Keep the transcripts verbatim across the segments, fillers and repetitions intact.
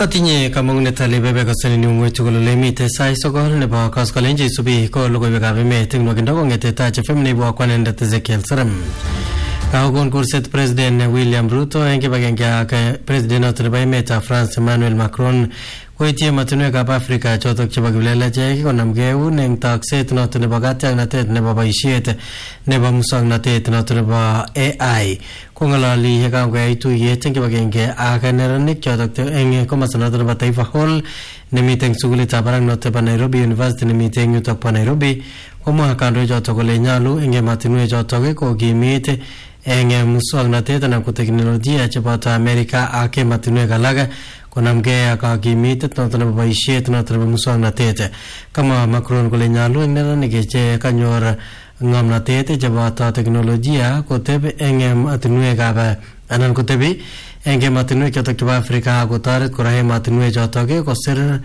Atinye kamang'unet ale bebe kasani ni ung'we tugul ole mite sai sokol nebo koskolenji isubi ko logoiwekab emet eng nwakindo kong'ete Taach F M nebo kwanendet Ezekiel Serem. Kakokon kurset President William Ruto eng kibagenge ak President noto nebo emetab France Emmanuel Macron koityi ematinwekab Afrika chotok chebo kiplelachek konamgei eun eng takset noto nebo katiaknatet nebo boisiet nebo muswoknatet noto nebo A I. Kong'ololi yekangoyai tuyet eng kibagenge ak neranik chotok eng komasta noto nebo Taifa Hall nemite eng sukulitab barak noto nebo Nairobi University nemite eng yutok bo Nairobi, komwa kandoik chotok kole nyalu eng ematinwek chotok kokimit eng muswoknatet anan ko teknolojia cheboto Amerika ak ematinwek alak konamgei ak kakimitet noto nebo boisiet noto nebo muswoknatet. Kama Macron kole nyalu eng neranik che kanyor ng'omnatet cheboto teknolojia koteb eng ematinwekab anan kotebi eng ematinwek chotok chebo Afrika akotoret kora ematinwek chotok kosir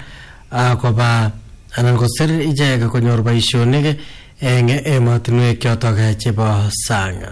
koba anan kosir ichek konyor boisionik eng ematinwek chotok chebo sang.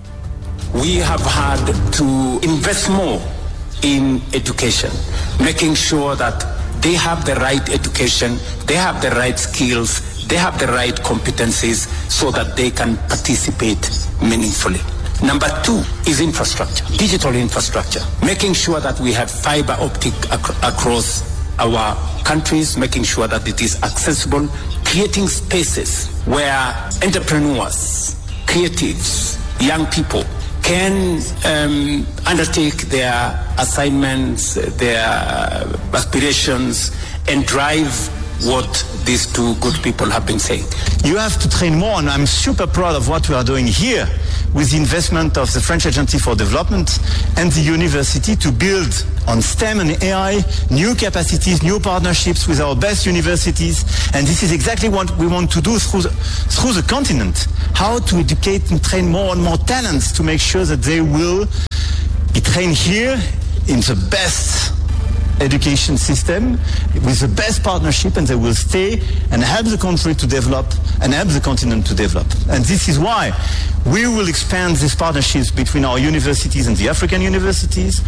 We have had to invest more in education, making sure that they have the right education, they have the right skills, they have the right competencies so that they can participate meaningfully. Number two is infrastructure, digital infrastructure, making sure that we have fiber optic ac- across our countries, making sure that it is accessible, creating spaces where entrepreneurs, creatives, young people can um, undertake their assignments, their aspirations, and drive what these two good people have been saying. You have to train more, and I'm super proud of what we are doing here with the investment of the French Agency for Development and the university to build on STEM and A I, new capacities, new partnerships with our best universities. And this is exactly what we want to do through the, through the continent. How to educate and train more and more talents to make sure that they will be trained here in the best education system with the best partnership, and they will stay and help the country to develop and help the continent to develop. And this is why we will expand these partnerships between our universities and the African universities.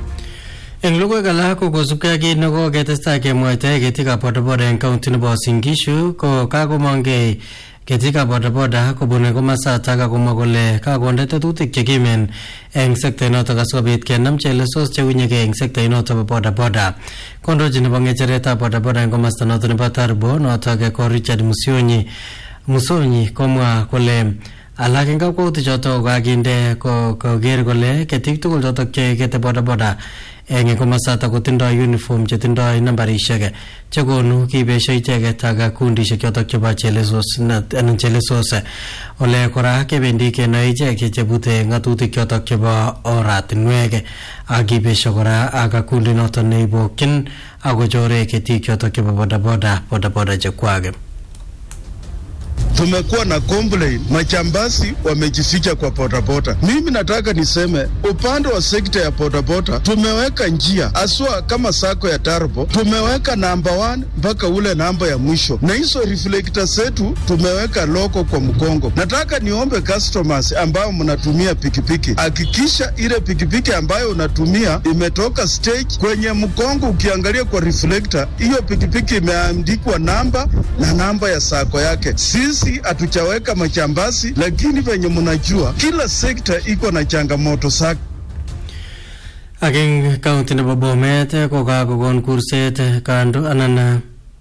Eng logoiwek alak ko kosubkei ak kit nekoketestai kemwaitae ketikab bodaboda eng kaunti nebo Uasin Gishu ko kakomongkei ketikab bodaboda kobune komasatak akomwa kole kakonde tetutik chekimen eng sekta notok asikobit kenam chelesos cheunyegei eng sekta notok bo bodaboda. Kondochi nebo ng'echeretab bodaboda eng komasta notok nebo Tarbo notok ko Richard Musionyi Musonyi komwa kole alak eng kakwautik chotok kakinde koker kole ketik tugul chotok chekete bodaboda eng komasatak kotindoi uniform chetindoi nambarishek chekonu kibesho icheket ak kundishek chotok chebo chelesos anan chelesos. Ole kora kebendi kenoi ichek chebute ng'atutik chotok chebo oratinwek ak kibesho kora ak kundi notok neibokyin akochore ketik chotok chebo bodaboda bodaboda chekwake. Tumekuwa na complain, machambasi wamejificha kwa bodaboda. Mimi nataka niseme upande wa sekta ya bodaboda tumeweka njia aswa kama sako ya Tarbo, tumeweka namba one mpaka ule namba ya mwisho, na hizo reflector zetu tumeweka loko kwa mkongo. Nataka niombe customers ambao mnatumia pikipiki, hakikisha ile pikipiki ambayo unatumia imetoka stage kwenye mkongo. Ukiangalia kwa reflector, hiyo pikipiki imeandikwa namba na namba ya sako yake. Sisi hatuchaweka machambasi, lakini venye mnajua kila sekta iko na changamoto zake. Ageng kaunti nebo Bomet ko kakokon kurset kando anan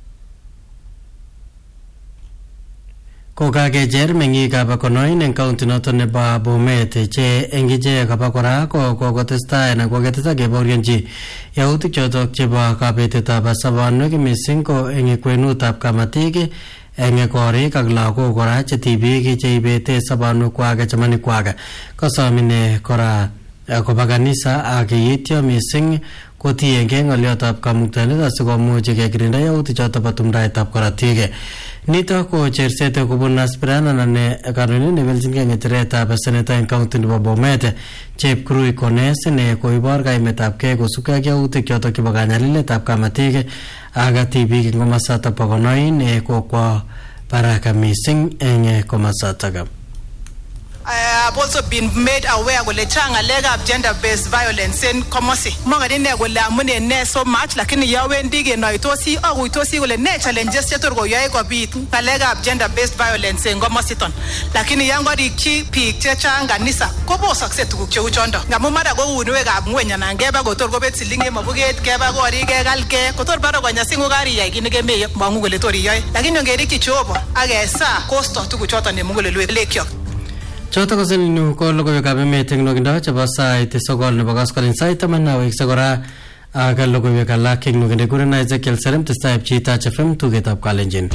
ko kakecher meng'ikab Konoin eng kaunti noton nebo Bomet che eng ichek abakora ko kokotestai anan koketestai kebaorionji yautik chotok chebo kabetetab sobonwek mising ko eng kwenutab kamatik eng korik ak lagok kora che tibik che ibete sobonwekwak chamanikwak. Kosomine kora koba kanisa ak yeityo mising kotiengei ng'oliotab kamuktaindet asikomuch kekirinda yautik chotok bo tumdaetab korotik. Nitok ko cherset kobun aspiran anan kandoindet nebelchinkei ng'echeretab seneta eng kaunti nebo Bomet Chepkurui Kones ne koibor kaimetabkei kosubkei ak yautik chotok chebo kanyaliletab kamatik ak tibik eng komasatak bo Konoin kokwo barak mising eng komasatak. I have also been made aware of the changa leg of gender-based violence in Komosi. Mogadine will amune ne so much lakini yawe ndige no itosi au itosi ule ne challenges yetu go yae ko bit leg of gender-based violence in Komosi ton. Lakini yango di ki picture changa nisa ko bo success tu ku chondo. Ngamu mara go unwe ga mwenya na ngeba go tor go bet silinge mabuget keba go ri ge galke ko tor baro go nyasingu gari ya gine ge me bangu go le tori yae. Lakini ngeri ki chobo agesa cost tu ku chota ne mugule le lekyo. Choto ko sinu ko logo ka be meeting no gindo chaba sai te sogol ne bagas kalin sai tamanna wek sagora aga logo we ka la king no ginde kurna Ezekiel Serem te sai chita chfm tu get up kalenjin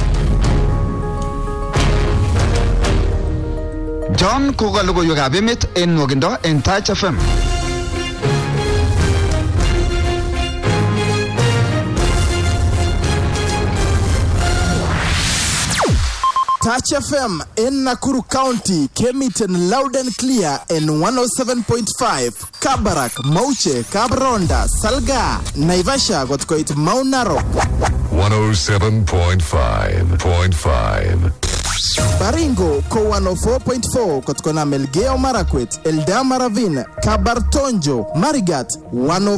John ko ga logo yo ga be met en no gindo en ta chfm Touch F M in Nakuru County came it in loud and clear in one oh seven point five. Kabarak, Mauche, Kabronda, Salga, Naivasha got quite Mount Narok. one oh seven point five point five. Baringo, Ko one oh four point four, Kotkona Melgeo Marakwet, Eldama Ravine, Kabartonjo, Marigat, one oh